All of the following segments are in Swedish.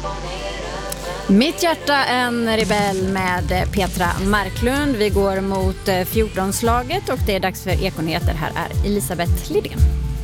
Mitt hjärta en rebell med Petra Marklund. Vi går mot 14-slaget och det är dags för Ekonyheter. Här är Elisabeth Lidén.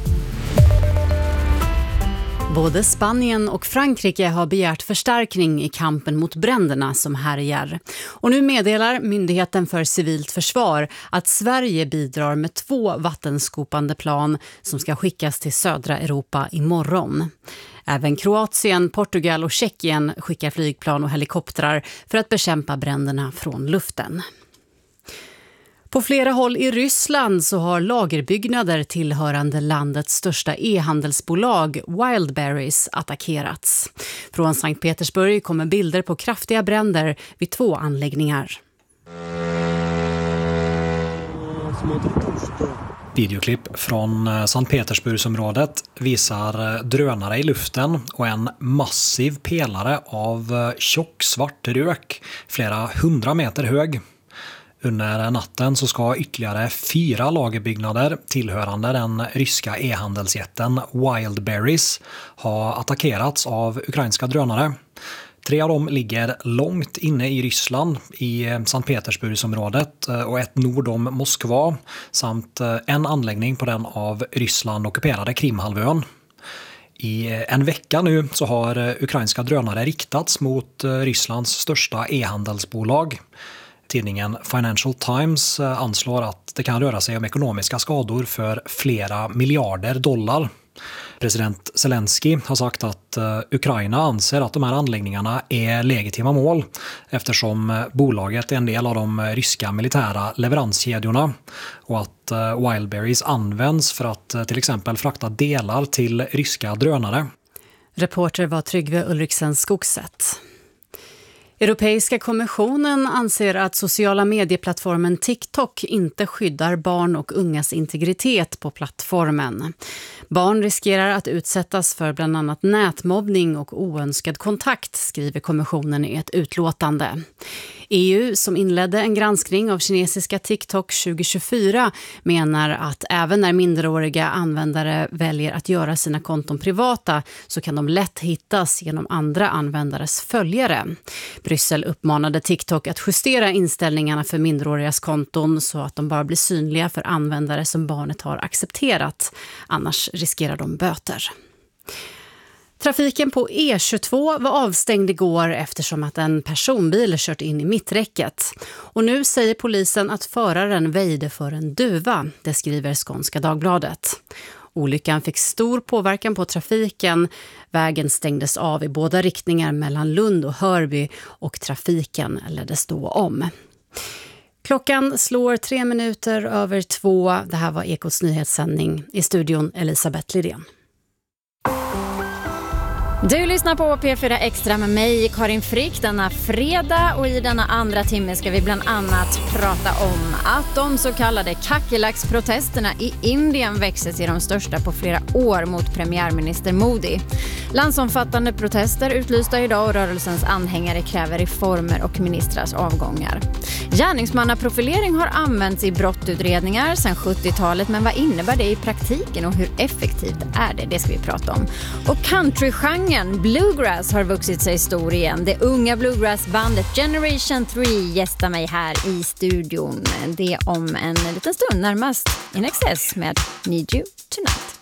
Både Spanien och Frankrike har begärt förstärkning i kampen mot bränderna som härjar. Och nu meddelar Myndigheten för civilt försvar att Sverige bidrar med 2 vattenskopande plan som ska skickas till södra Europa imorgon. Även Kroatien, Portugal och Tjeckien skickar flygplan och helikoptrar för att bekämpa bränderna från luften. På flera håll i Ryssland så har lagerbyggnader tillhörande landets största e-handelsbolag Wildberries attackerats. Från Sankt Petersburg kommer bilder på kraftiga bränder vid 2 anläggningar. Videoklipp från Sankt Petersburgsområdet visar drönare i luften och en massiv pelare av tjock svart rök, flera 100 meter hög. Under natten så ska ytterligare 4 lagerbyggnader tillhörande den ryska e-handelsjätten Wildberries ha attackerats av ukrainska drönare. 3 av dem ligger långt inne i Ryssland i Sankt Petersburgsområdet och ett nord om Moskva samt en anläggning på den av Ryssland ockuperade Krimhalvön. I en vecka nu så har ukrainska drönare riktats mot Rysslands största e-handelsbolag. Tidningen Financial Times anslår att det kan röra sig om ekonomiska skador för flera miljarder dollar. President Zelensky har sagt att Ukraina anser att de här anläggningarna är legitima mål eftersom bolaget är en del av de ryska militära leveranskedjorna och att Wildberries används för att till exempel frakta delar till ryska drönare. Reporter var Tryggve Ulriksen Skogset. Europeiska kommissionen anser att sociala medieplattformen TikTok inte skyddar barn och ungas integritet på plattformen. Barn riskerar att utsättas för bland annat nätmobbning och oönskad kontakt, skriver kommissionen i ett utlåtande. EU, som inledde en granskning av kinesiska TikTok 2024, menar att även när minderåriga användare väljer att göra sina konton privata så kan de lätt hittas genom andra användares följare. Bryssel uppmanade TikTok att justera inställningarna för minderårigas konton så att de bara blir synliga för användare som barnet har accepterat. Annars riskerar de böter. Trafiken på E22 var avstängd igår eftersom att en personbil kört in i mitträcket. Och nu säger polisen att föraren väjde för en duva, det skriver Skånska Dagbladet. Olyckan fick stor påverkan på trafiken. Vägen stängdes av i båda riktningar mellan Lund och Hörby och trafiken leddes då om. Klockan slår 3 minuter över 2. Det här var Ekots nyhetssändning. I studion Elisabeth Lidén. Du lyssnar på P4 Extra med mig, Karin Frick, denna fredag, och i denna andra timme ska vi bland annat prata om att de så kallade kackerlacksprotesterna i Indien växer till de största på flera år mot premiärminister Modi. Landsomfattande protester utlysta idag och rörelsens anhängare kräver reformer och ministrars avgångar. Gärningsmannaprofilering har använts i brottutredningar sedan 70-talet, men vad innebär det i praktiken och hur effektivt är det? Det ska vi prata om. Och countrygenren bluegrass har vuxit sig stor igen. Det unga bluegrassbandet Generation 3 gästar mig här i studion. Det om en liten stund, närmast In Excess med Need You Tonight.